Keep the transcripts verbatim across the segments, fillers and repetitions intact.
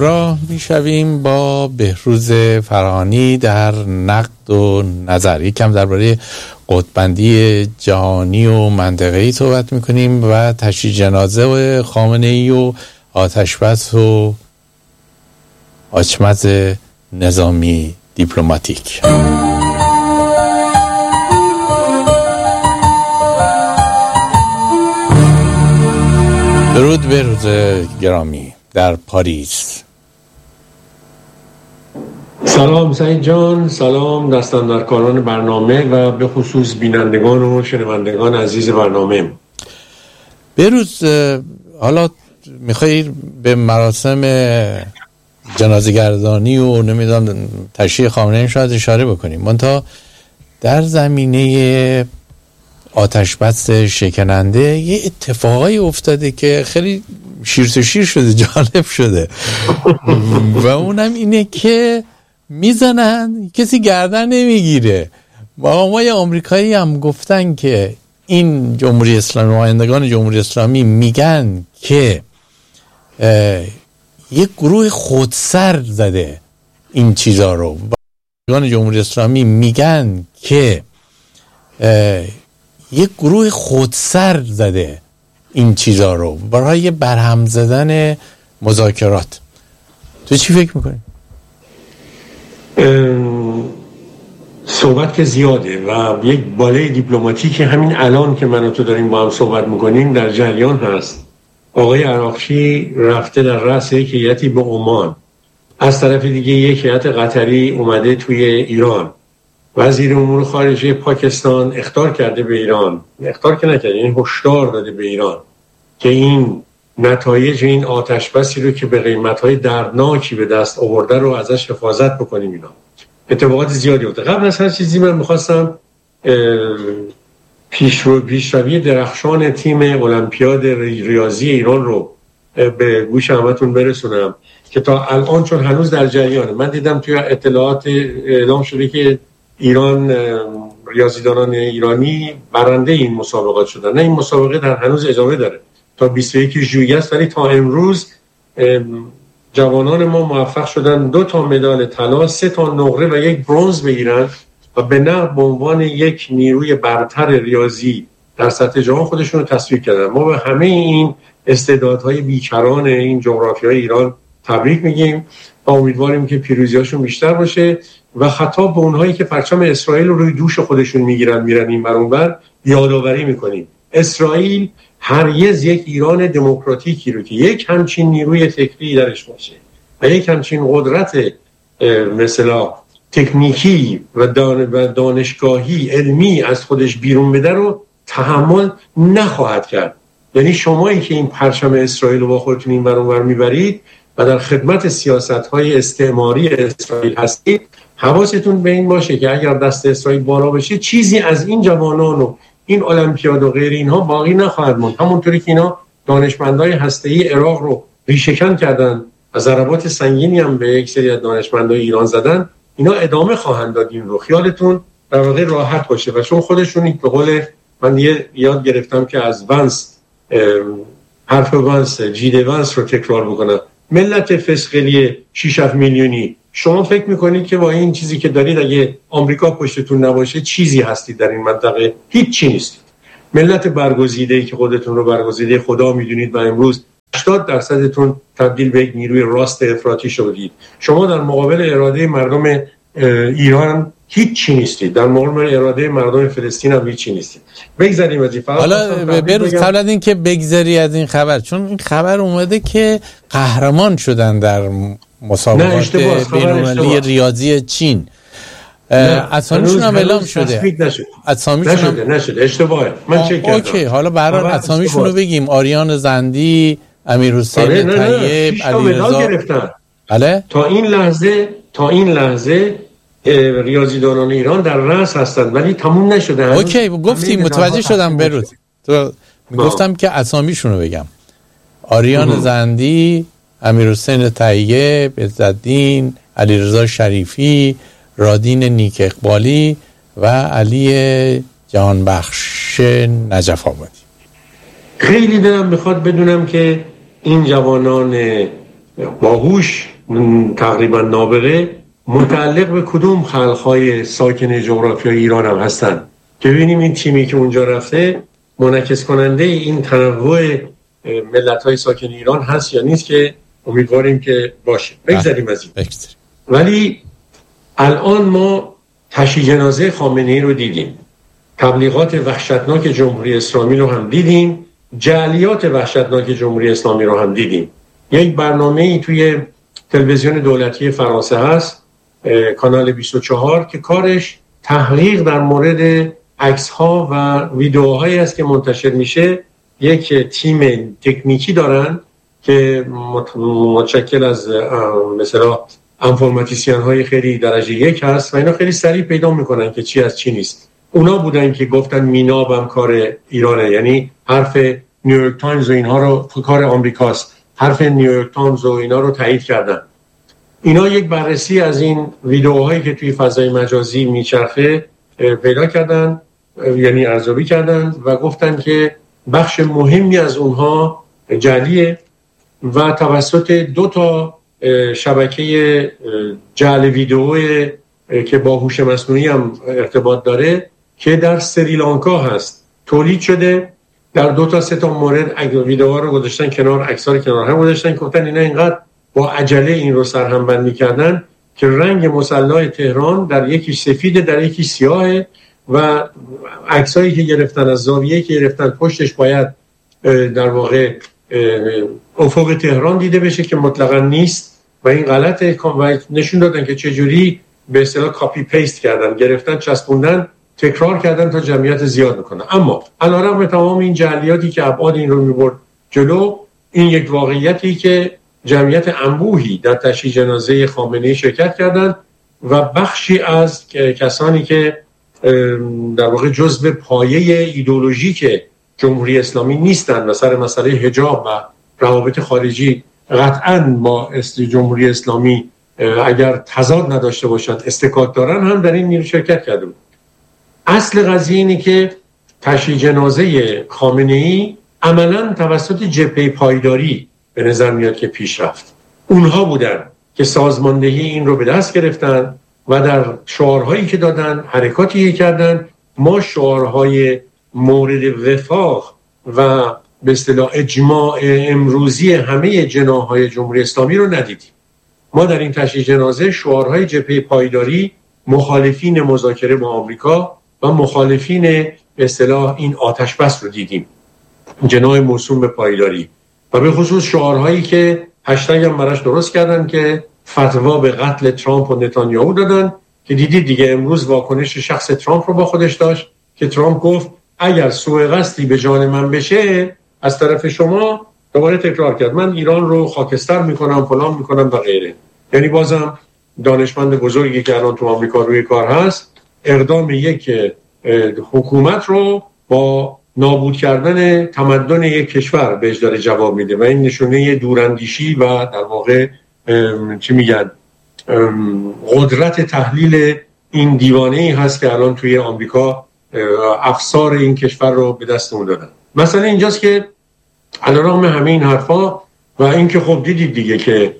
راه میشویم با بهروز فرهانی در نقد و نظر. یکم درباره قطب‌بندی جهانی و منطقه‌ای صحبت میکنیم و تشییع جنازه و خامنه‌ای و آتشبس و آچمز نظامی دیپلماتیک. درود بهروز گرامی در پاریس. سلام سعید جان، سلام دستاندرکاران برنامه و به خصوص بینندگان و شنوندگان عزیز برنامه. بهروز، حالا میخوایی به مراسم جنازه‌گردانی و نمیدونم تشییع خامنه‌ای شاید اشاره بکنیم، منتها در زمینه آتشبس شکننده یه اتفاقایی افتاده که خیلی شیر تو شیر شده، جالب شده و اونم اینه که میزنن کسی گردن نمیگیره. مامای آمریکایی هم گفتن که این جمهوری اسلامی، نمایندگان جمهوری اسلامی میگن که یک گروه خودسر زده این چیزا رو. نمایندگان جمهوری اسلامی میگن که یک گروه خودسر زده این چیزا رو برای برهم زدن مذاکرات. تو چی فکر میکنی؟ صحبت که زیاده و یک باله دیپلماتیکی همین الان که من و تو داریم با هم صحبت میکنیم در جریان هست. آقای عراقچی رفته در رأس یک هیئتی به عمان، از طرف دیگه یک هیئت قطری اومده توی ایران. وزیر امور خارجه پاکستان اخطار کرده به ایران، اخطار که نکرده، یعنی هشدار داده به ایران که این نتایج این آتشبسی رو که به قیمت‌های دردناکی به دست آورده رو ازش حفاظت بکنیم. اینا اتفاقات زیادی بوده. قبل از هر چیزی من می‌خواستم پیشرو پیشروی درخشان تیم المپیاد ریاضی ایران رو به گوش همتون برسونم که تا الان چون هنوز در جریانه. من دیدم توی اطلاعات اعلام شده که ایران، ریاضیدانان ایرانی برنده این مسابقات شدن. نه، این مسابقه در هنوز ادامه داره تا بیست و یک ژوئیه است، ولی تا امروز جوانان ما موفق شدن دو تا مدال طلا، سه تا نقره و یک برنز بگیرن و به نقد به عنوان یک نیروی برتر ریاضی در سطح جهان خودشون رو تصویر کردن. ما به همه این استعدادهای بیکران این جغرافیای ایران تبریک میگیم و امیدواریم که پیروزیاشون بیشتر باشه و خطاب به اونهایی که پرچم اسرائیل رو روی دوش خودشون میگیرن میرن این بر اون بر یادآوری میکنیم. اسرائیل هرگز یک ایران دموکراتیکی رو که یک همچین نیروی فکری درش باشه و یک همچین قدرت مثلا تکنیکی و دانشگاهی علمی از خودش بیرون بده رو تحمل نخواهد کرد. یعنی شمایی که این پرچم اسرائیل رو با خودتون این بر اون بر میبرید و در خدمت سیاست‌های استعماری اسرائیل هستید، حواستون به این باشه که اگر دست اسرائیل بالا بشه چیزی از این جوانان و این المپیاد و غیر اینها باقی نخواهد موند. همونطوری که اینا دانشمندای هسته‌ای عراق رو ریشه‌کن کردن و ضربات سنگینی هم به یک سری از دانشمندای ایران زدن، اینا ادامه خواهند داد این رو. خیالتون در واقع راحت باشه و چون خودشون به قول من یه یاد گرفتم که از ونس حرف ونس جیده ونس رو تکرار بکنم. ملت فسقلی شش هفت میلیونی، شما فکر میکنید که با این چیزی که دارید اگه آمریکا پشتتون نباشه چیزی هستید در این منطقه؟ هیچ چی نیستید. ملت برگزیده‌ای که خودتون رو برگزیده خدا میدونید و امروز هشتاد درصدتون تبدیل به یک نیروی راست افراطی شدید. شما در مقابل اراده مردم ایران هیچ چی نیستید، در مقابل اراده مردم فلسطین هم هیچ چی نیستید. بگذاریم از این. حالا بروز قبل از این که بگذری از این خبر، چون این خبر اومده که قهرمان شدن در مسابقات بین‌المللی ریاضی چین. اسامیشون هم اعلام شده. اسامیشون نشده نشده اشتباهه. من چک کردم. اوکی، حالا برای اسامیشون رو بگیم: آریان زندی، امیرحسین طیب، علیرضا گرفتن. بله، تا این لحظه تا این لحظه ریاضیدانان ایران در رأس هستند ولی تموم نشده. اوکی، گفتی متوجه شدم. بروز تو گفتم که اسامیشون رو بگم: آریان زندی، امیرحسین طیب، عزالدین، علیرضا شریفی، رادین نیک اقبالی و علی جهانبخش نجف آبادی. خیلی دلم میخواد بدونم که این جوانان باهوش تقریبا نابغه متعلق به کدوم خلق‌های ساکن جغرافیای ایران هم هستن که ببینیم این تیمی که اونجا رفته منعکس کننده این تنوع ملت‌های ساکن ایران هست یا نیست، که امیدواریم که باشه. بگذاریم از این. ولی الان ما تشییع جنازه خامنه‌ای رو دیدیم، تبلیغات وحشتناک جمهوری اسلامی رو هم دیدیم، جعلیات وحشتناک جمهوری اسلامی رو هم دیدیم. یک برنامه‌ای توی تلویزیون دولتی فرانسه هست، کانال بیست و چهار، که کارش تحقیق در مورد عکس‌ها و ویدیوهایی است که منتشر میشه. یک تیم تکنیکی دارن که متشکل از مثلا انفورماتیسین های خیلی درجه یک هست و اینا خیلی سریع پیدا میکنن که چی از چی نیست. اونا بودن که گفتن میناب هم کار ایرانه، یعنی حرف نیویورک تایمز و اینها رو، کار آمریکاست، حرف نیویورک تایمز و اینا رو تایید کردن. اینا یک بررسی از این ویدیوهایی که توی فضای مجازی میچرخه پیدا کردن، یعنی ارزیابی کردن و گفتن که بخش مهمی از اونها جعلیه و توسط دو تا شبکه جعل ویدئوی که با هوش مصنوعی هم ارتباط داره که در سریلانکا هست تولید شده. در دو تا سه تا مورد ویدئوها رو گذاشتن کنار، عکس‌ها رو کنار هم گذاشتن، گفتن اینا اینقدر با عجله این رو سرهم بندی کردن که رنگ مسلح تهران در یکی سفید در یکی سیاهه و عکسایی که گرفتن از زاویه‌ای که گرفتن پشتش باید در واقع افق تهران دیده بشه که مطلقاً نیست و این غلطه. و نشون دادن که چجوری به اصطلاح کاپی پیست کردن، گرفتن چسبوندن تکرار کردن تا جمعیت زیاد بکنن. اما علیرغم تمام این جعلیاتی که ابعاد این رو میبرد جلو، این یک واقعیتی که جمعیت انبوهی در تشییع جنازه خامنه‌ای شرکت کردند و بخشی از کسانی که در واقع جزء پایه ایدئولوژیک جمهوری اسلامی نیستند و سر مسئله حجاب و روابط خارجی قطعاً با جمهوری اسلامی اگر تضاد نداشته باشند استکاک دارن، هم در این نیرو شرکت کرده بود. اصل قضیه اینه که تشییع جنازه خامنه‌ای عملاً توسط جبهه پایداری به نظر میاد که پیش رفت. اونها بودن که سازماندهی این رو به دست گرفتن و در شعارهایی که دادن، حرکاتی کردن. ما شعارهای مورد وفاق و به اصطلاح اجماع امروزی همه جناح‌های جمهوری اسلامی رو ندیدیم. ما در این تشییع جنازه شعارهای جبهه پایداری، مخالفین مذاکره با آمریکا و مخالفین به اصطلاح این آتش بس رو دیدیم، جناح موسوم به پایداری، و به خصوص شعارهایی که هشتگ هم براش درست کردن که فتوا به قتل ترامپ و نتانیاهو دادن، که دیدید دیگه امروز واکنش شخص ترامپ رو با خودش داشت که ترامپ گفت اگر سوء قصدی به جان من بشه از طرف شما، دوباره تکرار کرد من ایران رو خاکستر میکنم، فلان میکنم و غیره. یعنی بازم دانشمند بزرگی که الان تو آمریکا روی کار هست اقدام یک حکومت رو با نابود کردن تمدن یک کشور بهش داره جواب میده و این نشونه دوراندیشی و در واقع چی میگن قدرت تحلیل این دیوانه‌ای هست که الان توی آمریکا افسار این کشور رو به دستمون دادن. مثلا اینجاست که علیرغم همه این حرفا و اینکه خب دیدید دیگه که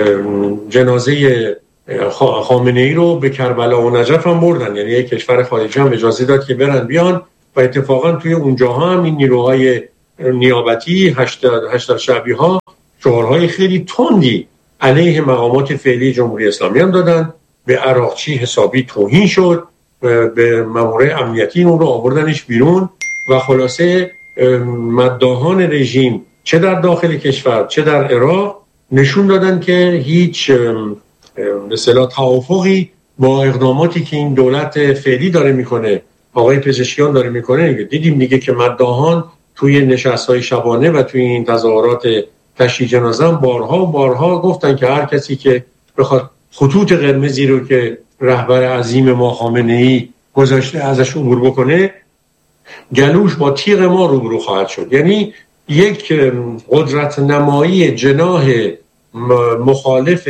جنازه خامنه‌ای رو به کربلا و نجف هم بردن، یعنی یک کشور خارجی هم اجازه داد که برن بیان و اتفاقا توی اونجاها هم این نیروهای نیابتی هشتاد شعبی ها شعارهای خیلی تندی علیه مقامات فعلی جمهوری اسلامی هم دادن. به عراقچی حسابی توهین شد، به مامورای امنیتی اون رو آوردنش بیرون و خلاصه مداحان رژیم چه در داخل کشور چه در عراق نشون دادن که هیچ به اصطلاح توافقی با اقداماتی که این دولت فعلی داره میکنه، آقای پزشکیان داره میکنه. دیدیم دیگه که مداحان توی نشست‌های شبانه و توی این تظاهرات تشییع جنازه بارها و بارها گفتن که هر کسی که بخواد خطوط قرمزی رو که رهبر عظیم ما خامنه‌ای گذاشته ازش عبور بکنه، گلوش با تیغ ما روبرو خواهد شد. یعنی یک قدرت نمایی جناح مخالف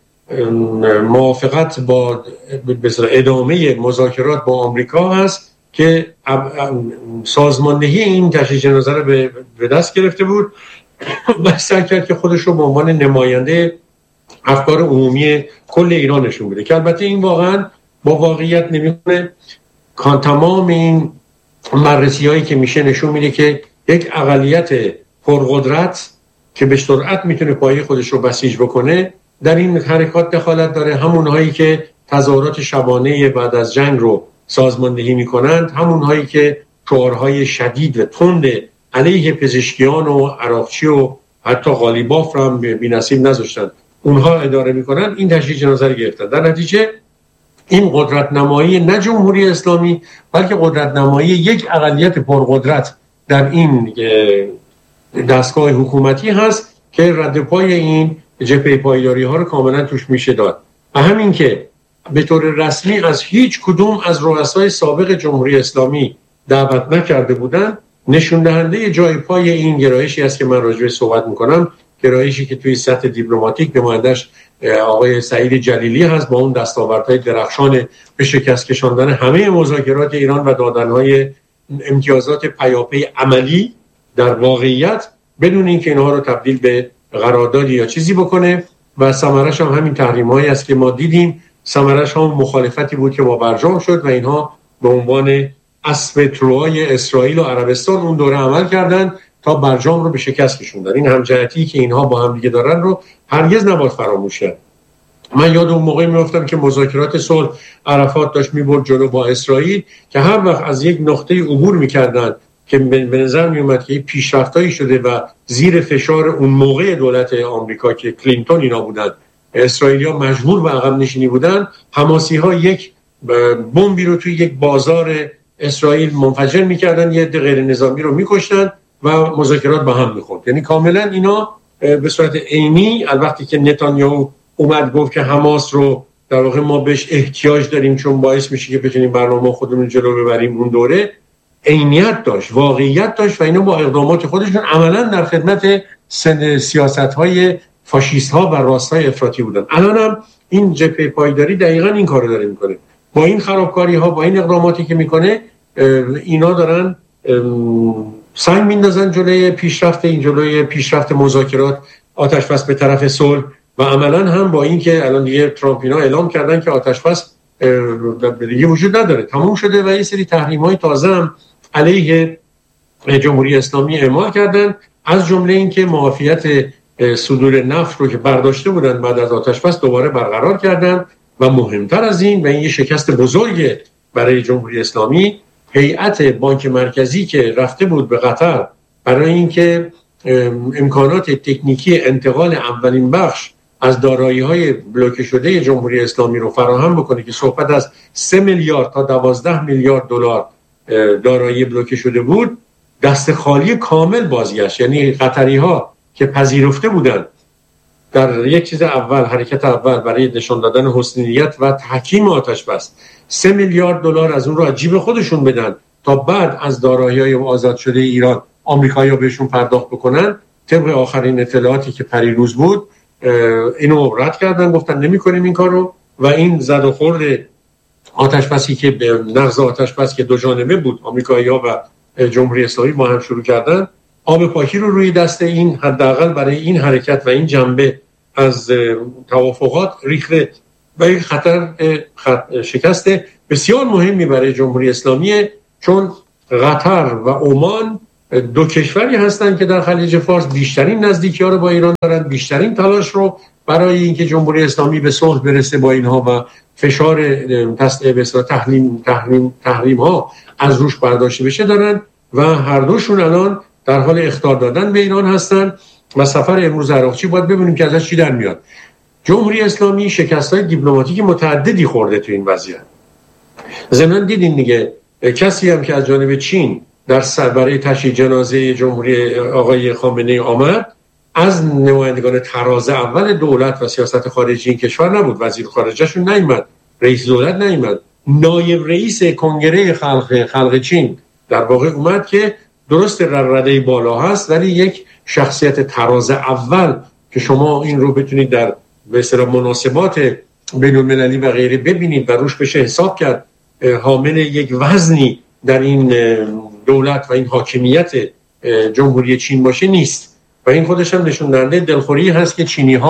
موافقت با ادامه مذاکرات با آمریکا هست که سازماندهی این تشییع جنازه رو به دست گرفته بود و سعی کرد که خودش رو به عنوان نماینده افکار عمومی کل ایران نشون میده که البته این واقعا با واقعیت نمیخونه. کان تمام این بررسی هایی که میشه نشون میده که یک اقلیت پرقدرت که به سرعت میتونه پایه خودش رو بسیج بکنه در این حرکات دخالت داره. همون هایی که تظاهرات شبانه بعد از جنگ رو سازماندهی میکنند، همون هایی که شعارهای شدید و تند علیه پزشکیان و عراقچی و حتی قالیباف رو هم بی‌نصیب نذاشتن، اونها اداره میکنن، این تشریح جنازه رو گرفتن. در نتیجه این قدرت نمایی نه جمهوری اسلامی بلکه قدرت نمایی یک اقلیت پرقدرت در این دستگاه حکومتی هست که رد پای این جبهه پایداری ها رو کاملا توش میشه داد. و همین که به طور رسمی از هیچ کدوم از رؤسای سابق جمهوری اسلامی دعوت نکرده بودن نشون دهنده جای پای این گرایشی است که من راجع بهش صحبت میکنم، گرایشی که توی سطح دیپلماتیک نمایندش آقای سعید جلیلی هست با اون دستاوردهای درخشان به شکست کشاندن همه مذاکرات ایران و دادنهای امتیازات پیاپی عملی در واقعیت بدون اینکه اینها رو تبدیل به قراردادی یا چیزی بکنه. و ثمرش هم همین تحریم‌هایی است که ما دیدیم، ثمرش هم مخالفتی بود که با برجام شد و اینها به عنوان اسب تروای اسرائیل و عربستان اون دوره عمل کردن تا برجام رو به شکست کشوندن. این همجهتی که اینها با هم دیگه دارن رو هرگز نباید فراموش کرد. من یاد اون موقعی میافتم که مذاکرات صلح عرفات داشت میبرد جلو با اسرائیل که هر وقت از یک نقطه عبور میکردن که به نظر میومد که پیشرفتایی شده و زیر فشار اون موقع دولت آمریکا که کلینتون اینا بودن، اسرائیلیا مجبور به عقب نشینی بودن، حماسی‌ها یک بمبی رو توی یک بازار اسرائیل منفجر میکردن، یه عده غیر نظامی رو میکشتن و مذاکرات با هم میخورد. یعنی کاملا اینا به صورت عینی الوقتی که نتانیاهو اومد گفت که حماس رو در واقع ما بهش احتیاج داریم چون باعث میشه که بتونیم برنامه خودمون جلو ببریم، اون دوره عینیت داشت، واقعیت داشت و اینا با اقدامات خودشون عملا در خدمت سیاست‌های فاشیست‌ها و راست‌های افراطی بودن. الان هم این جبهه پایداری دقیقاً این کارو داره میکنه. با این خرابکاری‌ها، با این اقداماتی که میکنه، اینا دارن سنگ میندازن جلوی پیشرفت این جلوی پیشرفت مذاکرات، آتش‌بس به طرف صلح. و عملاً هم با این که الان دیگه ترامپ اینا اعلام کردن که آتش‌بس دیگه وجود نداره، تموم شده و یه سری تحریم‌های تازه هم علیه جمهوری اسلامی اعمال کردن، از جمله این که معافیت صدور نفت رو که برداشته بودن بعد از آتش‌بس دوباره برقرار کردن. و مهمتر از این و این یه شکست بزرگ برای جمهوری اسلامی، هیئت بانک مرکزی که رفته بود به قطر برای اینکه امکانات تکنیکی انتقال اولین بخش از دارایی‌های بلوکه شده جمهوری اسلامی رو فراهم بکنه که صحبت از سه میلیارد تا دوازده میلیارد دلار دارایی بلوکه شده بود، دست خالی کامل بازگشت. یعنی قطری‌ها که پذیرفته بودند در یک چیز اول، حرکت اول برای نشان دادن حسن نیت و تحکیم آتش‌بس، سه میلیارد دلار از اون رو از جیب خودشون بدن تا بعد از دارایی‌های آزاد شده ایران آمریکایی‌ها بهشون پرداخت بکنن. طبق آخرین اطلاعاتی که پریروز بود اینو رد کردن، گفتن نمی‌کنیم این کارو. و این زد و خورد آتش‌بسی که به نقض آتش‌بس که دو جانبه بود، آمریکایی‌ها و جمهوری اسلامی با هم شروع کردن، آب پاکی رو روی دست این حداقل برای این حرکت و این جنبه از توافقات ریخته و این خطر خط شکست بسیار مهمی برای جمهوری اسلامی، چون قطر و عمان دو کشوری هستند که در خلیج فارس بیشترین نزدیکی‌ها رو با ایران دارن، بیشترین تلاش رو برای اینکه جمهوری اسلامی به صلح برسه با اینها و فشار تصدیه به اصطلاح تحریم تحریم تحریم ها از روش برداشته بشه دارن و هر دوشون الان در حال اخطار دادن به ایران هستن. و سفر امروز عراقچی باید ببینیم که ازش چی در میاد. جمهوری اسلامی شکست‌های دیپلماتیک متعددی خورده تو این وضعیت. ضمن دیدین دیگه کسی هم که از جانب چین در سر برای تشییع جنازه جمهوری آقای خامنه‌ای آمد، از نمایندگان تراز اول دولت و سیاست خارجی این کشور نبود، وزیر خارجه‌شون نیامد، رئیس دولت نیامد، نایب رئیس کنگره خلق خلق چین در واقع اومد که درست در رده بالا هست ولی یک شخصیت تراز اول که شما این رو بتونید در به اصطلاح مناسبات بین المللی و غیره ببینید و روش بشه حساب کرد، حامل یک وزنی در این دولت و این حاکمیت جمهوری چین باشه نیست. و این خودش هم نشون دهنده دلخوری هست که چینی ها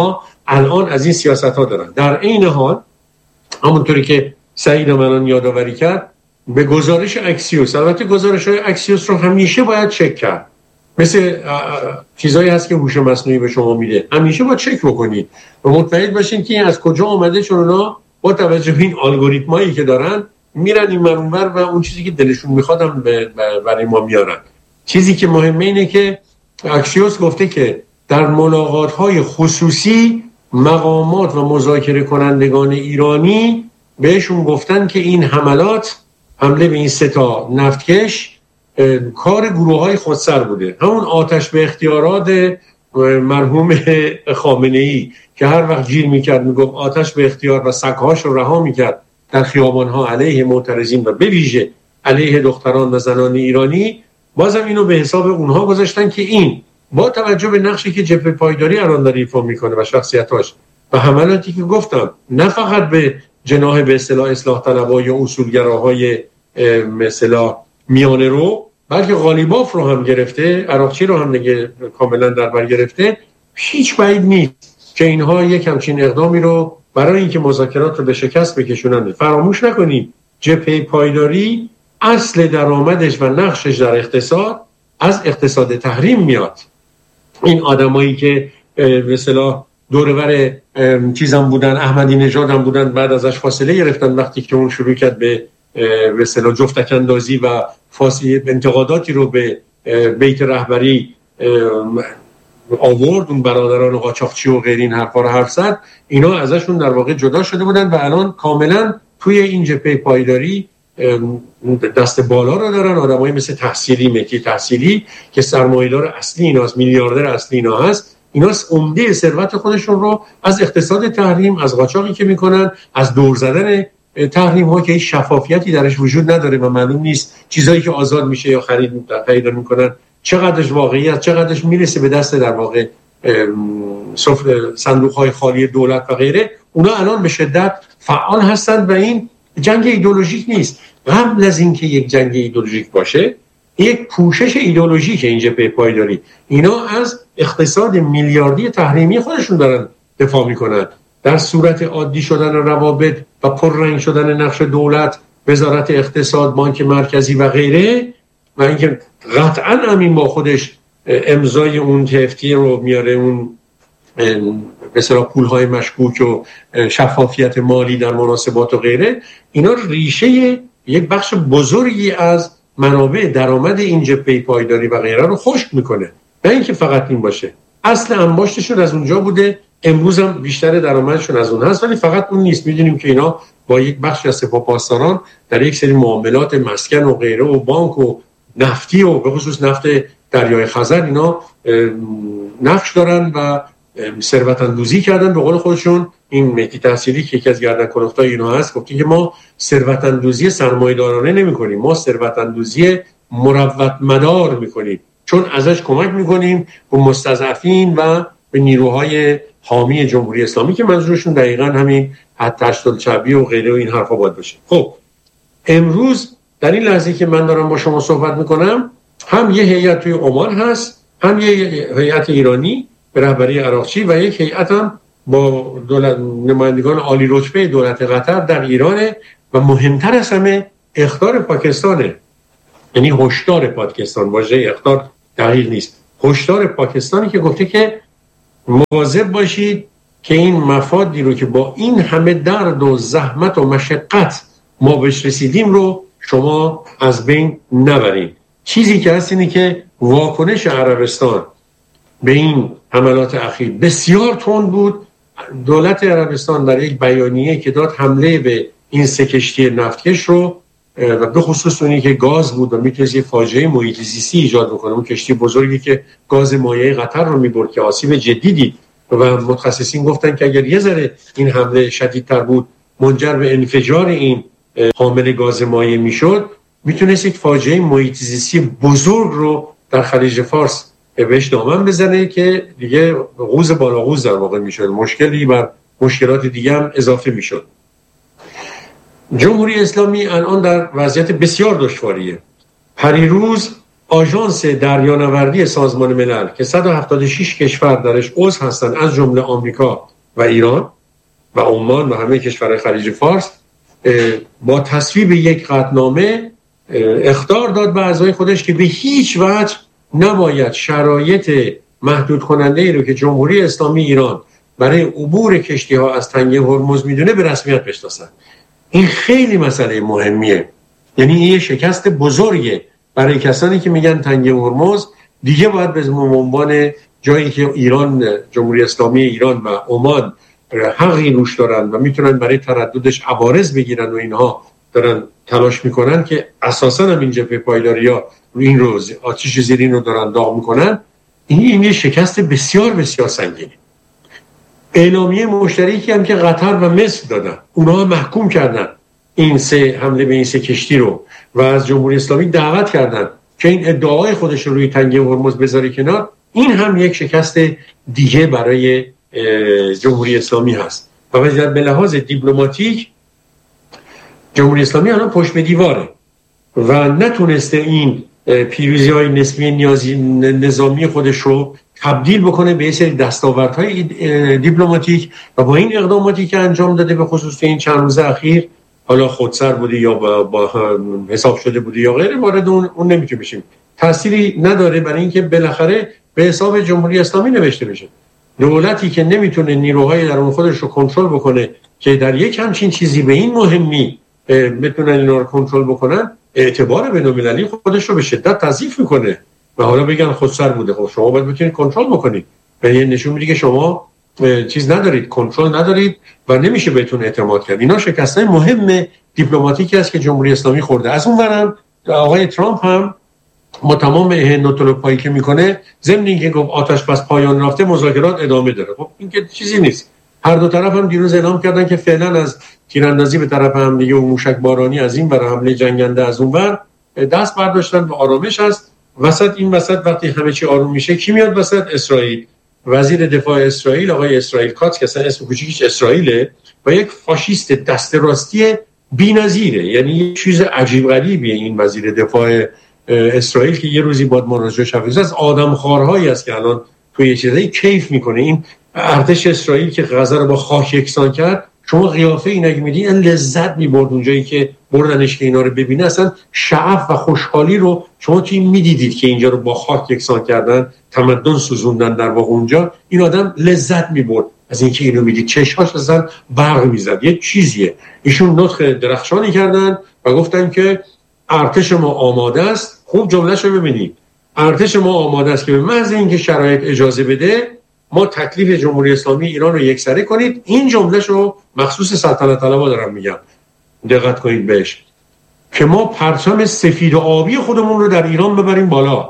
الان از این سیاست ها دارن. در این حال همونطوری که سعید منان یادآوری کرد، به گزارش اکسیوس، البته گزارش های اکسیوس رو همیشه باید چک کرد، مثل چیزایی هست که هوش مصنوعی به شما میده، همیشه باید چک بکنید و مطمئن باشین که این از کجا آمده، چون اونا با توجه به این الگوریتمایی که دارن میرن این منور و اون چیزی که دلشون میخوادن برای ما میارن. چیزی که مهمه اینه که اکسیوس گفته که در ملاقات‌های خصوصی مقامات و مذاکره کنندگان ایرانی بهشون گفتن که این حملات، حمله به این سه تا نفتکش، کار گروه‌های خودسر بوده. همون آتش به اختیارات مرحوم خامنه‌ای که هر وقت جیر میکرد میگفت آتش به اختیار و سگ‌هاش رو رها میکرد در خیابان‌ها علیه معترضین و به ویژه علیه دختران و زنان ایرانی، بازم اینو به حساب اونها گذاشتن که این با توجه به نقشی که جبهه پایداری الان داره ایفا میکنه و شخصیتاش و حملاتی که گفتم، نه فقط به جناح به اصطلاح اصلاح طلبها یا اصولگراهای مثلا میانه رو، بلکه غالیباف رو هم گرفته، عراقچی رو هم نگه کاملا در بر گرفته، هیچ بعید نیست که اینها یک همچین اقدامی رو برای اینکه مذاکرات رو به شکست بکشونن. فراموش نکنید جبهه پایداری اصل درآمدش و نقشش در اقتصاد از اقتصاد تحریم میاد. این آدمایی که به اصطلاح دور و بر چیزام بودن، احمدی نژاد هم بودن، بعد ازش فاصله گرفتن وقتی که اون شروع کرد به به اصطلاح جفتک اندازی و فاصله انتقاداتی رو به بیت رهبری آورد، اون برادران قاچاقچی و غیر این حرفا رو حرف زد، اینا ازشون در واقع جدا شده بودن و الان کاملا توی این جبهه پایداری دست بالا رو دارن. آدمایی مثل تحصیلی، مکی تحصیلی که سرمایه‌دار اصلی ایناست، میلیاردر اصلی اینا هست، اینا عمده ثروت خودشون رو از اقتصاد تحریم، از قاچاقی که میکنن، از دور زدن تحریم ها که هیچ شفافیتی درش وجود نداره و معلوم نیست چیزایی که آزاد میشه یا خرید خرید میکنن چقدرش واقعی است، چقدرش میرسه به دست در واقع صندوق های خالی دولت و غیره. اونا الان به شدت فعال هستند و این جنگ ایدئولوژیک نیست. قبل از اینکه یک جنگ ایدئولوژیک باشه، یک پوشش ایدئولوژیک این جبهه پایداری، اینا از اقتصاد میلیاردی تحریمی خودشون دارن دفاع میکنن. در صورت عادی شدن روابط و پررنگ شدن نقش دولت، وزارت اقتصاد، بانک مرکزی و غیره، و اینکه قطعاً همین با خودش امضای اون تفتی رو میاره، اون به اصطلاح پول‌های مشکوک و شفافیت مالی در مناسبات و غیره، اینا ریشه یک بخش بزرگی از منابع درآمد این جبهه پایداری و غیره رو خشک میکنه. نه اینکه فقط این باشه، اصل انباشتشون از اونجا بوده، امروز هم بیشتر درآمدشون از اون هست، ولی فقط اون نیست. میدونیم که اینا با یک بخش از سپاه پاسداران در یک سری معاملات مسکن و غیره و بانک و نفتی و به خصوص نفت دریای خزر اینا نقش دارن و ثروت اندوزی کردن. به قول خودشون این مهدی تحصیلی که یکی از گردن کلفتای اینا هست گفته که ما ثروت اندوزی سرمایه‌دارانه نمی‌کنیم، ما ثروت اندوزی مروت مدار می‌کنیم، چون ازش کمک می‌کنیم به مستضعفین و به نیروهای حامی جمهوری اسلامی که منظورشون دقیقاً همین تشت الشعبی و غیره و این حرفا باید باشه. خب امروز در این لحظه که من دارم با شما صحبت می‌کنم، هم یه هیئت توی عمان هست، هم یه هیئت ایرانی به رهبری عراقچی و یک هیئت هم با دولت نمایندگان عالی رتبه دولت قطر در ایرانه و مهمتر از همه اخطار پاکستانه. یعنی هشدار پاکستان، واژه اخطار دقیق نیست، هشدار پاکستانی که گفته که مواظب باشید که این مفادی رو که با این همه درد و زحمت و مشقت ما بهش رسیدیم رو شما از بین نبرید. چیزی که هست اینه که واکنش عربستان به این حملات اخیر بسیار تند بود. دولت عربستان در یک بیانیه که داد حمله به این سه کشتی نفتکش رو و به خصوص اونی که گاز بود و میتونست یه فاجعه محیط زیستی ایجاد بکنه، اون کشتی بزرگی که گاز مایع قطر رو میبرد که آسیب جدی دید و متخصصین گفتن که اگر یه ذره این حمله شدیدتر بود منجر به انفجار این حامل گاز مایع میشد، میتونست یک فاجعه محیط زیستی بزرگ رو در خلیج فارس بهش دامن بزنه که دیگه غوز بالا غوز در واقع میشد، مشکلی بر مشکلات دیگه هم اضافه میشد. جمهوری اسلامی الان در وضعیت بسیار دشواریه. پریروز آژانس دریانوردی سازمان ملل که صد و هفتاد و شش کشور درش عضو هستن از جمله آمریکا و ایران و عمان و همه کشورهای خلیج فارس با تصویب یک قطعنامه اخطار داد به اعضای خودش که به هیچ وجه نباید شرایط محدود کننده ای رو که جمهوری اسلامی ایران برای عبور کشتی ها از تنگه هرمز میدونه به رسمیت بشناسن. این خیلی مسئله مهمیه، یعنی این یه شکست بزرگه برای کسانی که میگن تنگه هرمز دیگه باید به عنوان جایی که ایران، جمهوری اسلامی ایران و عمان حقی روش دارن و میتونن برای ترددش عوارض بگیرن و اینها دارن تلاش میکنن که اساسا هم این جبهه پایداریا رو این روز آتش زیرین رو دارن داغ میکنن. این این یه شکست بسیار بسیار سنگینه. اعلامیه مشترکی هم که قطر و مصر دادن، اونها محکوم کردن این سه حمله به این سه کشتی رو و از جمهوری اسلامی دعوت کردن که این ادعای خودش رو روی تنگه هرمز بذاره کنار. این هم یک شکست دیگه برای جمهوری اسلامی هست و به لحاظ دیپلماتیک جمهوری اسلامی الان پشت به دیواره و نتونسته این پیروزی های نسبی نیازی نظامی خودش رو تبدیل بکنه به سری دستاوردهای دیپلماتیک و با این اقداماتی که انجام داده به خصوص این چند روز اخیر، حالا خودسر بوده یا با, با حساب شده بوده یا غیره، وارد اون, اون نمیتونه بشیم، تأثیری نداره برای اینکه بالاخره به حساب جمهوری اسلامی نوشته بشه. دولتی که نمیتونه نیروهای درون خودش رو کنترل بکنه که در یک همچین چیزی به این مهمی بتونن اینا رو کنترل بکنن، اعتبار بین‌المللی خودش رو به شدت تضعیف میکنه و حالا بگن خودسر بوده. خب شما باید بتونید کنترل بکنید و یه نشون میده که شما چیز ندارید، کنترل ندارید و نمیشه بهتون اعتماد کرد. اینا شکستای مهم دیپلماتیکی است که جمهوری اسلامی خورده. از اون ورم آقای ترامپ هم با تمام نوتولوپایی که میکنه، ضمن اینکه گفت آتش بس پایان رفته، مذاکرات ادامه داره. خب این که چیزی نیست. هر دو طرف هم دیروز اعلام کردن که فعلا از تیراندازی به طرف هم دیگه و موشک بارانی از این برای حمله جنگنده از اون ور دست برداشتن و آرامش هست. وسط این وسط وقتی همه چی آروم میشه کی میاد وسط؟ اسرائیل. وزیر دفاع اسرائیل آقای اسرائیل کاتس که اصلا اسم کوچیکش اسرائیله و یک فاشیست دست راستی بی‌نظیره، یعنی یه چیز عجیب غریبیه این وزیر دفاع اسرائیل که یه روزی باید مراجعه شود. از آدمخوارهایی است که الان توی یه چیزایی کیف میکنه. این ارتش اسرائیل که غزه رو با خاک یکسان کرد، شما قیافه این اگه میدین این لذت میبرد اونجایی که بردنش که اینا رو ببینه، اصلا شعف و خوشحالی رو شما توی میدیدید که اینجا رو با خاک یکسان کردن، تمدن سوزوندن در واقع اونجا. این آدم لذت میبرد از اینکه اینو میدید، چشماش اصلا برق میزد. یه چیزیه. ایشون نطق درخشانی کردن و گفتن که ارتش ما آماده است. خوب جمله‌شو ببینید، ارتش ما آماده است که به محض اینکه شرایط اجازه بده ما تکلیف جمهوری اسلامی ایران رو یکسره کنید. این جمله‌شو مخصوص سلطنت طلبا دارم میگم، دقت کنید بهش، که ما پرچم سفید و آبی خودمون رو در ایران ببریم بالا.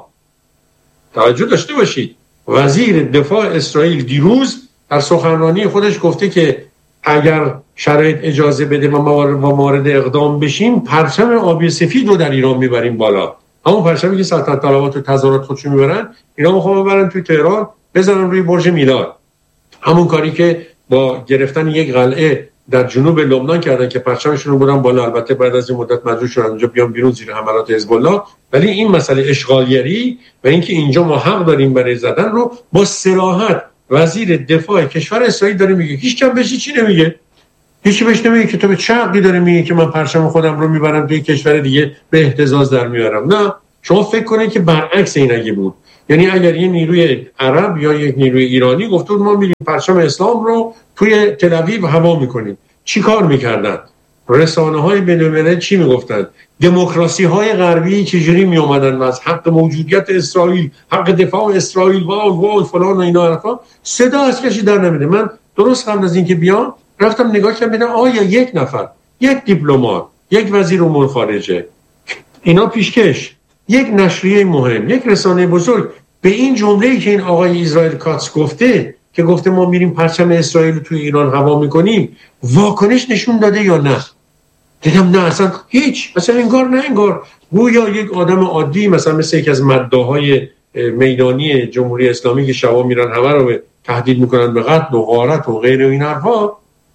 توجه داشته باشید، وزیر دفاع اسرائیل دیروز در سخنرانی خودش گفته که اگر شرایط اجازه بده و ما وارد اقدام بشیم، پرچم آبی سفید رو در ایران میبریم بالا. همون پرچمی که سلطنت طلبا تو تظاهرات خودشون میبرن، اینا میخوان ببرن توی تهران بزنن روی برج میلاد. همون کاری که با گرفتن یک قلعه در جنوب لبنان کردن که پرچمشون رو بردن بالا. البته بعد از این مدت مجبور شدن اونجا بیان بیرون زیر حملات حزب الله، ولی این مسئله اشغالگری و اینکه اینجا ما حق داریم برای زدن رو با صراحت وزیر دفاع کشور اسرائیل داره میگه. هیچ کم بهش چی نمیگه، هیچ بهش نمیگه که تو به چه حقی داره میگه که من پرچم خودم رو میبرم توی کشور دیگه به اهتزاز در میارم. نه، شما فکر کنید که برعکس این اگه بود، یعنی اگر یه نیروی عرب یا یک نیروی ایرانی گفت ما میریم پرچم اسلام رو توی تل اویو هوا میکنیم، چی کار میکردن؟ رسانه‌های بین‌المللی چی میگفتن؟ دموکراسی‌های غربی چجوری میومدن از حق موجودیت اسرائیل، حق دفاع اسرائیل، وای وای فلان و اینا حرفا، صدا از کسی در نمیده. من درست قبل از اینکه بیام رفتم نگاه کردم ببینم آیا یک نفر، یک دیپلمات، یک وزیر امور خارجه، اینا پیشکش، یک نشریه مهم، یک رسانه بزرگ به این جمله‌ای که این آقای اسرائیل کاتس گفته که گفته ما میریم پرچم اسرائیل رو توی ایران هوا میکنیم، واکنش نشون داده یا نه؟ دیدم نه، اصلا هیچ، مثلا انگار نه انگار گویا یک آدم عادی، مثلا مثل یک از مداحای میدانی جمهوری اسلامی که شبا میرن همه رو تهدید میکنن به قتل و غارت و غیره و این حرفا،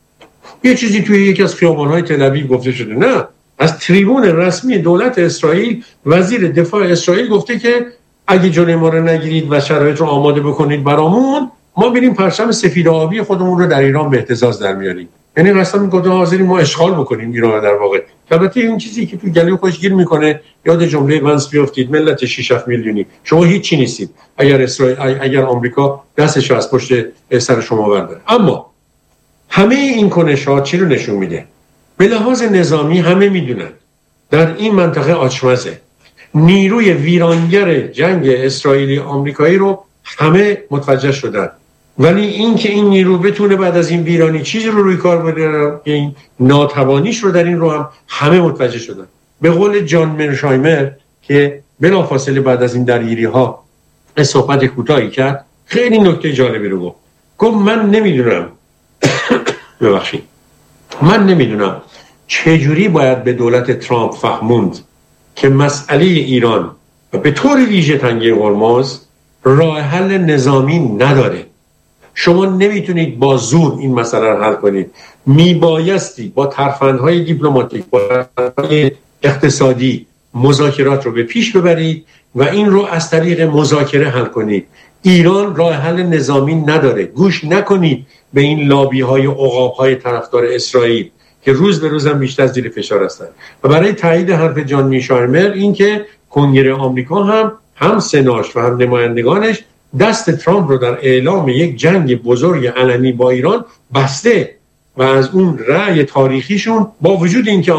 یه چیزی توی یکی از خیابان‌های تل اویو گفته شده. نه، از تریبون رسمی دولت اسرائیل وزیر دفاع اسرائیل گفته که اگه جلوی ما رو نگیرید و شرایط رو آماده بکنید برامون، ما بریم پرچم سفید و آبی خودمون رو در ایران به اهتزاز در میاریم. یعنی مثلا میگم حاضریم ما اشغال بکنیم ایران در واقع. البته این چیزی که تو گلوی خوش گیر میکنه، یاد جمله ونس بیافتید ملت شش هفت میلیونی شما هیچ چی نیستید اگر اسرائیل اگر آمریکا دستش از پشت سر شما برداره. اما همه این کنش‌ها چی رو نشون میده؟ به لحاظ نظامی همه میدونن در این منطقه آچمزه. نیروی ویرانگر جنگ اسرائیلی آمریکایی رو همه متوجه شدن، ولی این که این نیرو بتونه بعد از این ویرانی چیزی رو روی کار ببره، این ناتوانیش رو در این رو هم همه متوجه شدن. به قول جان مرشایمر که بلافاصله بعد از این درگیری ها صحبت کوتاهی کرد، خیلی نکته جالبی رو گفت. گفت من نمیدونم ببخشید من نمیدونم چجوری باید به دولت ترامپ فهموند که مسئله ایران و به طور ویژه تنگه هرمز راه حل نظامی نداره. شما نمیتونید با زور این مسئله رو حل کنید. میبایستی با ترفندهای دیپلماتیک، با ترفندهای اقتصادی مذاکرات رو به پیش ببرید و این رو از طریق مذاکره حل کنید. ایران راه حل نظامی نداره. گوش نکنید به این لابی های عقاب های طرفدار اسرائیل که روز به روز هم بیشتر زیر فشار هستند. و برای تایید حرف جان میشارمر این که کنگره آمریکا هم هم سناش و هم نمایندگانش دست ترامپ رو در اعلام یک جنگ بزرگ علنی با ایران بسته و از اون رأی تاریخیشون با وجود اینکه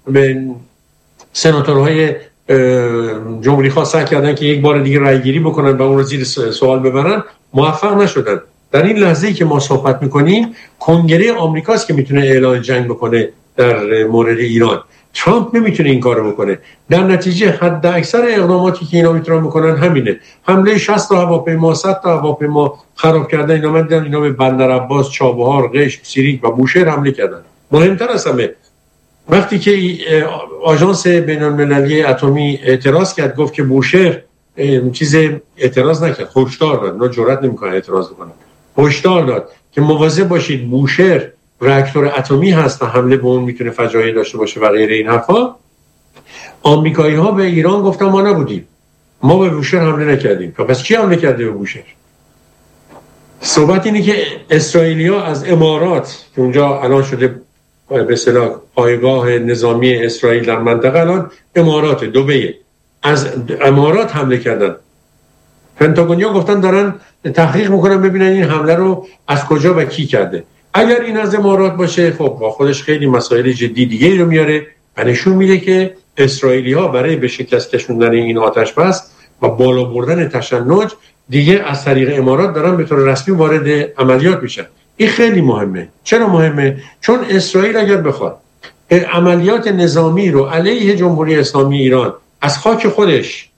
سناتورهای جمهوری خواه سعی کردن که یک بار دیگه رأی گیری بکنن و اون رو زیر سوال ببرن، موفق نشدن. در این لحظه‌ای که ما صحبت می‌کنیم کنگره آمریکاست که میتونه اعلان جنگ بکنه در مورد ایران. ترامپ نمیتونه این کارو بکنه. در نتیجه حد اکثر اقداماتی که اینا میتونن بکنن همینه. حمله شصت تا هواپیما، صد تا هواپیما خراب کردن. اینا من دیدم اینا به بندر عباس، چابهار، قشم، سیریک و بوشهر حمله کردن. مهمتر از همه وقتی که آژانس بین‌المللی اتمی اعتراض کرد، گفت که بوشهر چیز اعتراض نکرد، هشدار داد. اونا جرئت نمیکنن اعتراض بکنن. هشدار داد که مواظب باشید بوشهر راکتور اتمی هست و حمله به اون میتونه فجایع داشته باشه و غیره این حرفا. آمریکایی ها به ایران گفتن ما نبودیم، ما به بوشهر حمله نکردیم. پس کی حمله کرده به بوشهر؟ صحبت اینه که اسرائیلیا از امارات که اونجا الان شده به اصطلاح پایگاه نظامی اسرائیل در منطقه، الان امارات دبی، از امارات حمله کردن. پنتاگونیا گفتن دارن تحقیق میکنن ببینن این حمله رو از کجا و کی کرده. اگر این از امارات باشه خب با خودش خیلی مسائل جدی دیگه رو میاره و نشون میده که اسرائیلی ها برای به شکست کشوندن این آتش بس و بالا بردن تشنج دیگه از طریق امارات دارن به طور رسمی وارد عملیات میشن. این خیلی مهمه. چرا مهمه؟ چون اسرائیل اگر بخواد عملیات نظامی رو علیه جمهوری اسلامی ایران از خاک خودش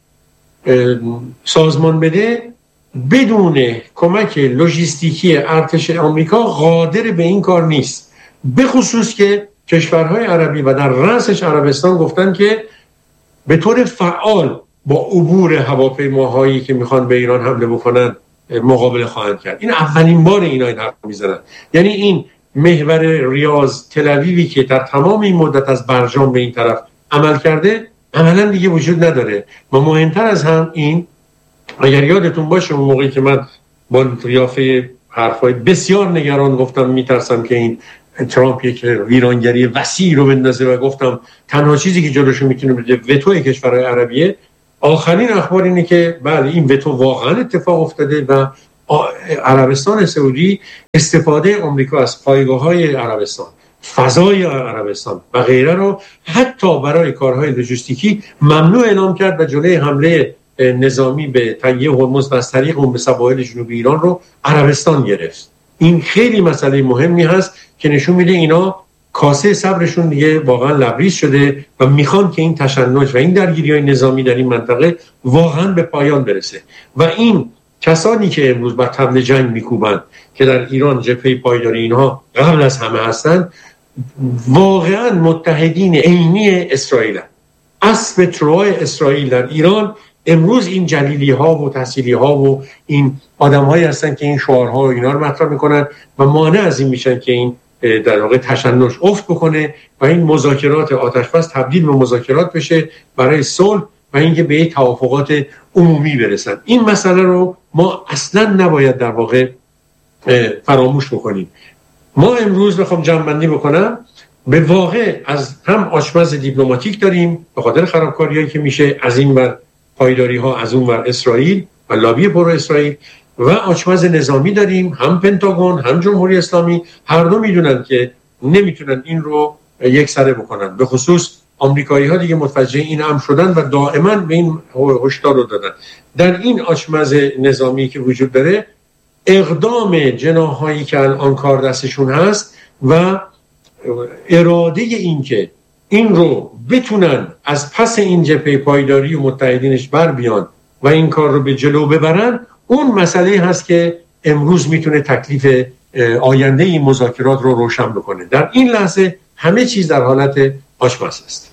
سازمان بده، بدون کمک لوجستیکی ارتش آمریکا قادر به این کار نیست. به خصوص که کشورهای عربی و در رأسش عربستان گفتن که به طور فعال با عبور هواپیماهایی که میخوان به ایران حمله بکنن مقابله خواهند کرد. این اولین بار اینا این حرف میزنن. یعنی این محور ریاض تل‌آویوی که در تمام این مدت از برجام به این طرف عمل کرده عملا دیگه وجود نداره. و مهمتر از هم این، اگر یادتون باشه اون موقعی که من با ریافه حرفای بسیار نگران گفتم میترسم که این ترامپ یک ویرانگری وسیع رو بندازه و گفتم تنها چیزی که جلوشو میتونه بده وتوی کشورهای عربیه، آخرین اخبار اینه که بله این وتو واقعا اتفاق افتاده و عربستان سعودی استفاده آمریکا از پایگاه‌های عربستان، فضای عربستان و غیره رو حتی برای کارهای لوجستیکی ممنوع اعلام کرد و جلوی حمله نظامی به تنگه هرمز و از طریق اون به سواحل جنوبی ایران رو عربستان گرفت. این خیلی مسئله مهمی هست که نشون میده اینا کاسه صبرشون دیگه واقعا لبریز شده و میخوان که این تشنج و این درگیری‌های نظامی در این منطقه واقعا به پایان برسه. و این کسانی که امروز بر طبل جنگ میکوبند که در ایران جبهه پایداری اینها قبل از همه هستند، واقعا متحدین عینی اسرائیل هستند. اسب تروای اسرائیل در ایران امروز این جلیلی ها و تحصیلی ها و این آدم هایی هستن که این شعارها و اینا رو مطرح میکنن و مانع از این میشن که این در واقع تشنج افت بکنه و این مذاکرات آتش بس تبدیل به مذاکرات بشه برای صلح و اینکه به توافقات عمومی برسن. این مسئله رو ما اصلا نباید در واقع فراموش بکنیم. ما امروز بخوام جمع‌بندی بکنم، به واقع از هم آشپز دیپلماتیک داریم به خاطر خرابکاریایی که میشه، از این ور پایداری ها، از اون ور اسرائیل و لابی پرو اسرائیل، و آشپز نظامی داریم، هم پنتاگون هم جمهوری اسلامی، هر دو میدونن که نمیتونن این رو یک سره بکنن. به خصوص آمریکایی ها دیگه متوجه این امر شدن و دائما به این هشدار رو دادن. در این آشپز نظامی که وجود داره، اقدام جناحایی که الان کار دستشون هست و اراده این که این رو بتونن از پس این جبهه پایداری و متحدینش بر بیان و این کار رو به جلو ببرن، اون مسئله هست که امروز میتونه تکلیف آینده این مذاکرات رو روشن بکنه. در این لحظه همه چیز در حالت آشپز است.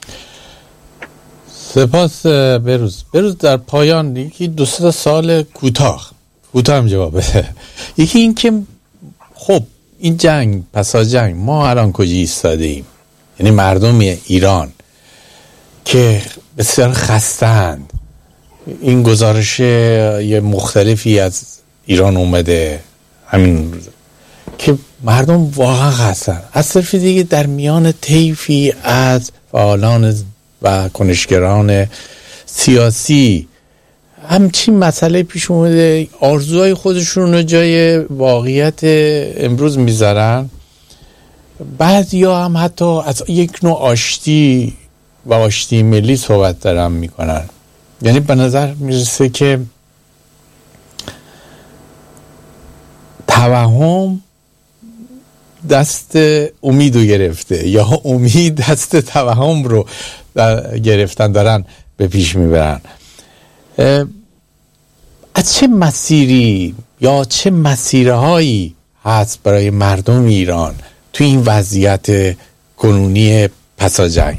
سپاس بروز. بروز در پایان یکی دو سه سال کوتاه کوتاه هم جواب بده. یکی این که خب این جنگ، پس از جنگ ما الان کجا ایستاده ایم؟ یعنی مردم ایران که بسیار خستند، این گزارش یه مختلفی از ایران اومده همین روز که مردم واقعا خستند، از طرف دیگه در میان طیفی از فعالان و کنشگران سیاسی همچین مسئله پیش اومده، آرزوهای خودشون رو جای واقعیت امروز میذارن. بعضیا هم حتی از یک نوع آشتی و آشتی ملی صحبت دارن میکنن. یعنی به نظر میرسه که توهم دست امید رو گرفته یا امید دست توهم رو گرفتن، دارن به پیش میبرن. از چه مسیری یا چه مسیرهایی هست برای مردم ایران تو این وضعیت کنونی پس از جنگ؟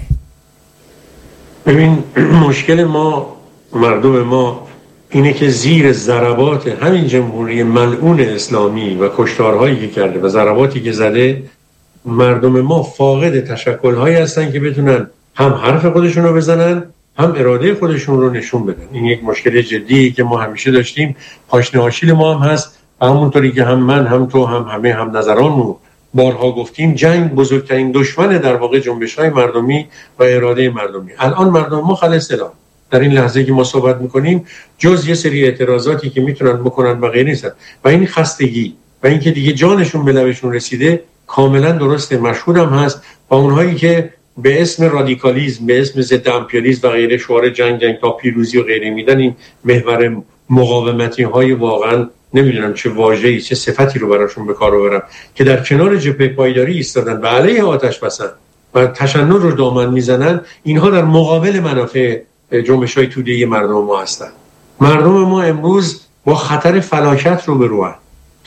ببین، مشکل ما، مردم ما اینه که زیر ضربات همین جمهوری ملعون اسلامی و کشتارهایی که کرده و ضرباتی که زده، مردم ما فاقد تشکل‌هایی هستن که بتونن هم حرف خودشون رو بزنن، هم اراده خودشون رو نشون بدن. این یک مشکل جدیه که ما همیشه داشتیم. پاشنه آشیل ما هم هست. همونطوری که هم من هم تو هم همه هم نظرانمون بارها گفتیم، جنگ بزرگترین دشمن در واقع جنبش‌های مردمی و اراده مردمی. الان مردم ما خلص در این لحظه که ما صحبت میکنیم، جز یه سری اعتراضاتی که میتونن بکنن و غیره نیستن، و این خستگی و این که دیگه جانشون به لبشون رسیده کاملا درسته. مشهود هم هست با اونهایی که به اسم رادیکالیسم، به اسم ضد امپریالیسم و غیره شعار جنگ جنگ تا پیروزی و غیره میدن، این محور مقاومتی های واقعا نمیدونم چه واژه‌ای چه صفتی رو براشون به کار ببرم که در کنار جبهه پایداری ایستادن و علیه آتش بسن و تشنج رو دامن میزنن. اینها در مقابل منافع جنبش‌های توده‌ای مردم ما هستن. مردم ما امروز با خطر فلاکت رو به روان.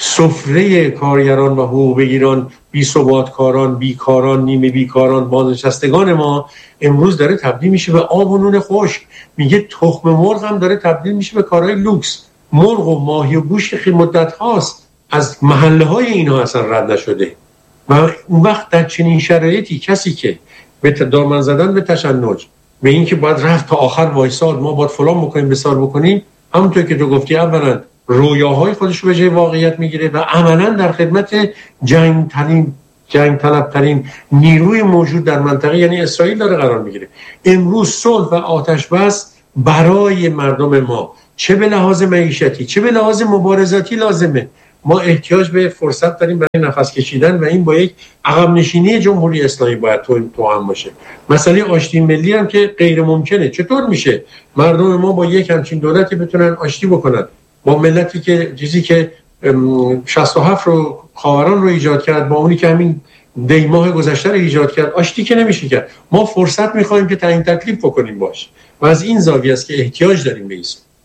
سفره کارگران و حقوق بگیران، بی ثبات کاران، بیکاران، نیمه بیکاران، بازنشستگان ما امروز داره تبدیل میشه به آب و نون خشک. میگه تخم مرغ هم داره تبدیل میشه به کارهای لوکس. مرغ و ماهی و گوشت خیلی مدت هاست از محله های اینها اصلا رد نشده. و اون وقت در چنین شرایطی کسی که به دامن زدن به تشنج، به این که باید رفت تا آخر وایساد، ما باید فلان بکنیم بسار بکنیم، همونطور که تو گفتی، اولا رویاهای خودش رو به جای واقعیت میگیره و عملا در خدمت جنگ ترین جنگ طلب ترین نیروی موجود در منطقه یعنی اسرائیل داره قرار میگیره. امروز صلح و آتش بس برای مردم ما چه به لحاظ معیشتی چه به لحاظ مبارزاتی لازمه. ما احتیاج به فرصت داریم برای نفس کشیدن و این با یک عقب نشینی جمهوری اسلامی باید تو تو هم باشه. مسئله آشتی ملی هم که غیر ممکنه. چطور میشه مردم ما با یک همچین دولتی بتونن آشتی بکنن با ملتی که چیزی که شصت و هفت رو خاوران رو ایجاد کرد با اونی که همین دی ماه گذشته رو ایجاد کرد، آشتی که نمیشه کرد. ما فرصت میخوایم که تعیین تکلیف بکنیم باش و از این زاویه است که احتیاج داریم به این.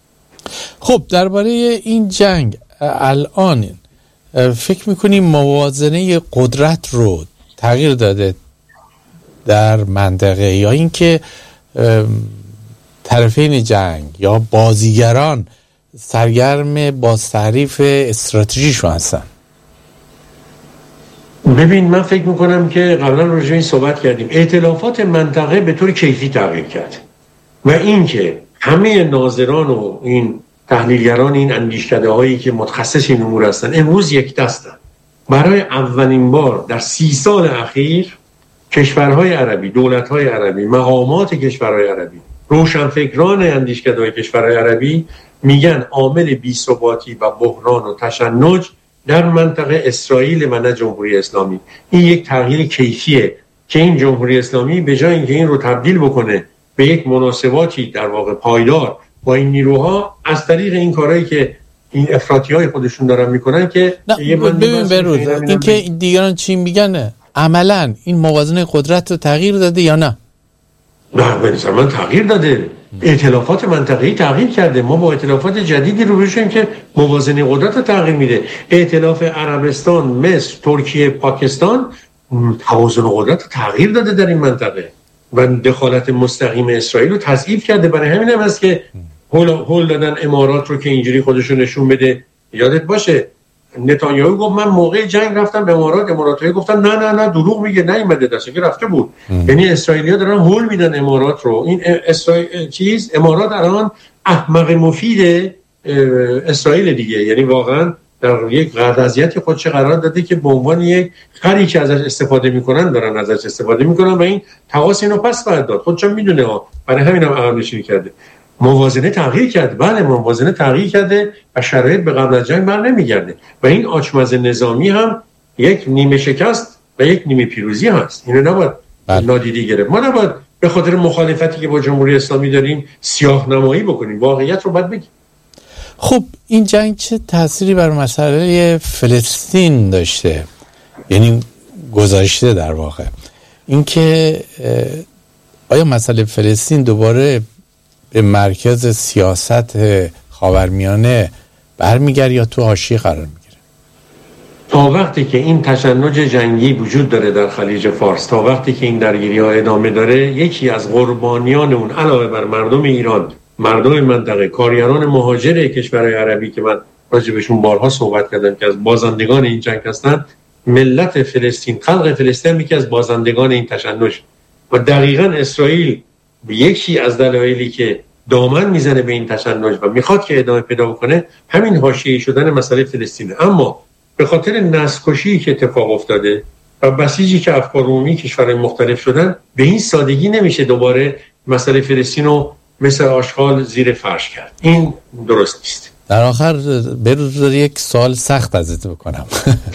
خب درباره این جنگ الان فکر میکنیم موازنه قدرت رو تغییر داده در منطقه، یا اینکه طرفین جنگ یا بازیگران سرگرم باز تعریف استراتژیشون هستن؟ ببین، من فکر میکنم که قبلا راجع به این صحبت کردیم، ائتلافات منطقه به طور کیفی تغییر کرد و اینکه همه ناظران و این تحلیلگران این اندیشکده هایی که متخصص این امور هستن امروز یک دستن. برای اولین بار در سی سال اخیر کشورهای عربی، دولت‌های عربی، مقامات کشورهای عربی، روشنفکران اندیشکده‌های کشورهای عربی میگن عامل بی‌ثباتی و بحران و تشنج در منطقه اسرائیل و نه جمهوری اسلامی. این یک تغییر کیفیه که این جمهوری اسلامی به جای اینکه این رو تبدیل بکنه به یک مناسباتی در واقع پایدار با این نیروها، از طریق این کارهایی که این افراطی‌های خودشون دارن میکنن که یه ببین بروز این که دیگران چی میگن عملاً این موازنه قدرت رو تغییر داده یا نه؟ نه به نظر من تغییر داده. ائتلافات منطقه‌ای تغییر کرده. ما با ائتلافات جدیدی روبرو شدیم که موازنه قدرت رو تغییر میده. ائتلاف عربستان، مصر، ترکیه، پاکستان توازن قدرت رو تغییر داده در این منطقه و دخالت مستقیم اسرائیل رو تضعیف کرده. برای همین هم هست که هول هول دادن امارات رو که اینجوری خودشون نشون بده. یادت باشه نتانیاهو گفت من موقع جنگ رفتم به امارات، اماراتی‌ها گفتن نه نه نه دروغ میگه، نیومده، دسته که رفته بود. یعنی اسرائیلی‌ها دارن هول میدن امارات رو. این اسرائیل چیز امارات الان احمق مفید اسرائیل دیگه، یعنی واقعا در یک وضعیتی خودش قرار داده که به عنوان یک خری که ازش استفاده میکنن دارن ازش استفاده میکنن و این تقاس اینو پس باید داد. خودش میدونه ها، برای همین هم عقب نشینی کرده. موازنه تغییر کرده. بله موازنه تغییر کرده و شرایط به قبل از جنگ بر نمیگرده و این آچمز نظامی هم یک نیمه شکست و یک نیمه پیروزی هست. اینو نباید نادیده گرفت. ما نباید به خاطر مخالفتی که با جمهوری اسلامی داریم سیاه نمایی بکنیم، واقعیت رو باید بگیم. خب این جنگ چه تأثیری بر مسئله فلسطین داشته؟ یعنی گذاشته در واقع اینکه آیا مسئله فلسطین دوباره به مرکز سیاست خاورمیانه برمیگرده یا تو حاشیه قرار میگیره؟ تا وقتی که این تشنج جنگی وجود داره در خلیج فارس، تا وقتی که این درگیری‌ها ادامه داره، یکی از قربانیان اون علاوه بر مردم ایران، مردم منطقه، کارگران مهاجر کشورهای عربی که من راجع بهشون بارها صحبت کردم که از بازندگان این جنگ هستن، ملت فلسطین، خلق فلسطین یکی از بازندگان این تشنج و دقیقاً اسرائیل یکی از دلایلی که دامن میزنه به این تشنج و میخواد که ادامه پیدا بکنه همین حاشیه‌ای شدن مسئله فلسطینه. اما به خاطر نسل‌کشی که اتفاق افتاده و بسیجی که افکار عمومی کشورهای مختلف شدن، به این سادگی نمیشه دوباره مسئله فلسطین رو مثل آشغال زیر فرش کرد. این درست نیست. در آخر بروز یک سوال سخت ازت بکنم.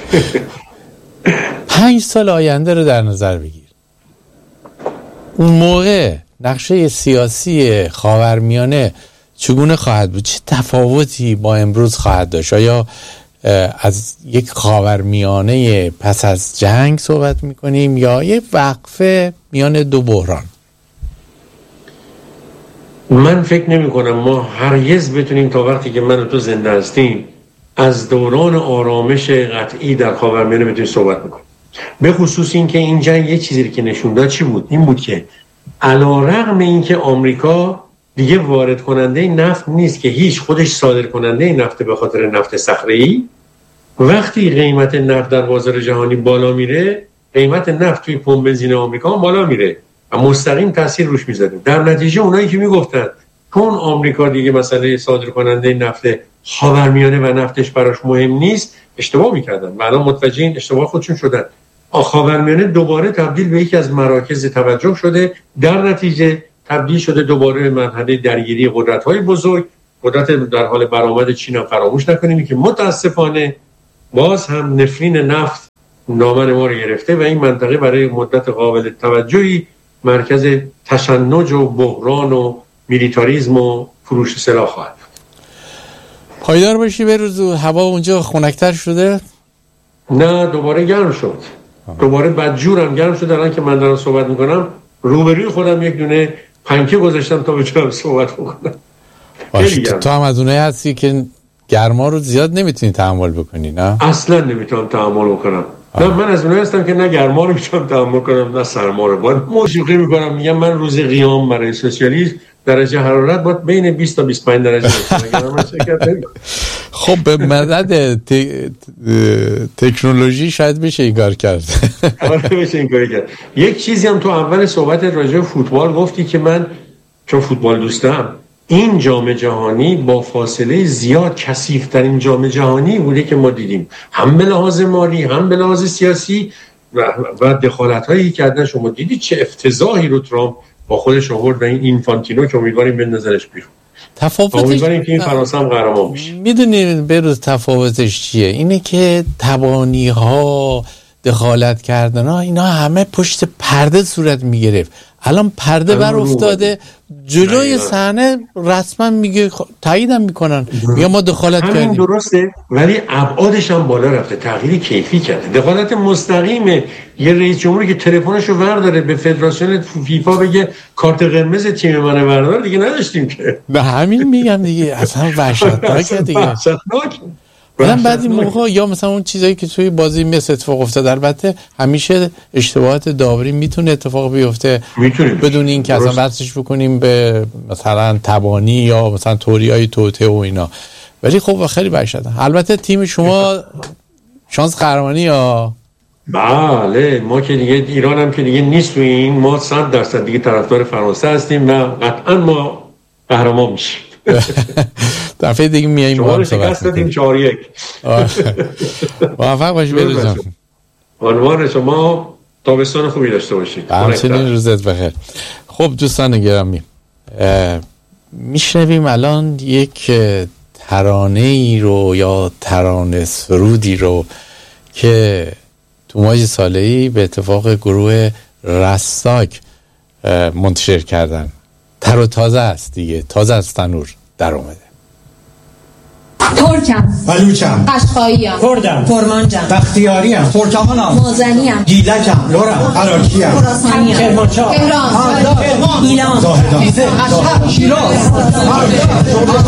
پنج سال آینده رو در نظر بگیر. اون موقع نقشه سیاسی خاورمیانه چگونه خواهد بود؟ چه تفاوتی با امروز خواهد داشت؟ آیا از یک خاورمیانه پس از جنگ صحبت میکنیم یا یک وقفه میان دو بحران؟ من فکر نمی کنم ما هرگز بتونیم تا وقتی که من و تو زنده هستیم از دوران آرامش قطعی در خاورمیانه بتونیم صحبت بکنیم. به خصوص این که این جنگ یه چیزی که نشون داد چی بود؟ این بود که علیرغم این که آمریکا دیگه وارد کننده نفت نیست که هیچ، خودش صادر کننده نفت به خاطر نفت صخره‌ای، وقتی قیمت نفت در بازار جهانی بالا میره، قیمت نفت توی پمپ بنزین آمریکا بالا میره و مستقیم تاثیر روش میذاره. در نتیجه اونایی که میگفتن چون آمریکا دیگه مسئله صادر کننده نفت خاورمیانه و نفتش براش مهم نیست، اشتباه میکردن و الان متوجه این اشتباه خودشون شدن. خاورمیانه دوباره تبدیل به یکی از مراکز توجه شده، در نتیجه تبدیل شده دوباره به مرحله درگیری قدرت‌های بزرگ. قدرت در حال برآمد چین هم فراموش نکنیم که متاسفانه باز هم نفرین نفت نامه ما رو گرفته و این منطقه برای مدت قابل توجهی مرکز تشنج و بحران و میلیتاریسم و فروش سلاح خواهد. پایدار باشی. به روز هوا اونجا خنک‌تر شده؟ نه دوباره گرم شد. دوباره بدجورم گرم شد. الان که من دارم صحبت میکنم روبروی خودم یک دونه پنکه گذاشتم تا بتونم صحبت بکنم. تو هم از اونایی هستی که گرما رو زیاد نمیتونی تحمل بکنی؟ نه اصلا نمیتونم تحمل بکنم. نه من از اونایی هستم که نه گرما رو میتونم تحمل کنم نه سرما رو. باید موسیقی میکنم، میگم من روز قیام برای سوسیالیسم درجه حرارت باید بین بیست تا بیست و پنج درجه باشه. خب به مدد ت... تکنولوژی شاید بشه این کار کرد. آره بشه این کار کرد. یک چیزی هم تو اول صحبت راجع به فوتبال گفتی که من چون فوتبال دوستم این جام جهانی با فاصله زیاد کثیف‌ترین جام جهانی بوده که ما دیدیم، هم به لحاظ مالی هم به لحاظ سیاسی و, و دخالت‌هایی کردن. شما دیدید چه افتضاحی رو ترامپ با خودش آورد و این اینفانتینو که امیدواریم به نظرش بیرون. تفاوتش امیدواریم که این فرانسه هم قهرمان بشه. میدونید بروز تفاوتش چیه؟ اینه که تبانی‌ها، دخالت کردن ها، اینا همه پشت پرده صورت میگرفت. الان پرده بر افتاده جلوی صحنه، رسما میگه تاییدم میکنن، میگه ما دخالت کردیم. همین درسته، ولی ابعادش هم بالا رفته، تغییر کیفی کرده. دخالت مستقیم یه رئیس جمهوری که تلفنشو ورداره به فدراسیون فیفا بگه کارت قرمز تیم من وردار، دیگه نداشتیم که. به همین میگم دیگه، اصلا وحشتناکه دیگه. وحشتناک. مثلا بعضی موقع یا مثلا اون چیزایی که توی بازی مثل اتفاق افتاد، البته همیشه اشتباهات داوری میتونه اتفاق بیفته بدون این که اصلا بحثش بکنیم به مثلا تبانی یا مثلا توریای توته و اینا، ولی خب خیلی وحشتناک. البته تیم شما شانس قهرمانی یا بله، ما که دیگه ایران هم که دیگه نیست تو این، ما صد درصد دیگه طرفدار فرانسه هستیم و قطعا ما قهرمان میشیم. دفعه دیگه میاییم شما رو شکست دادیم چهار یک. موفق باشی بروزم. عنوان شما تابستان خوبی داشته باشید. همچنین روزت بخیر. خب دوستان گرامی، میشنویم الان یک ترانه ای رو یا ترانه سرودی رو که توماج صالحی به اتفاق گروه رستاک منتشر کردن. تر و تازه است دیگه، تازه از تنور در اومده. ترکم، بلوچم، قشقاییم، کردم، کرمانجم، بختیاریم، ترکمانم، مازنیم، گیلکم، لورم، عراقیم، خراسانیم، کرمانشاه، تهران، ایلام، ایلام، زاهدان، اشهر، شیراز،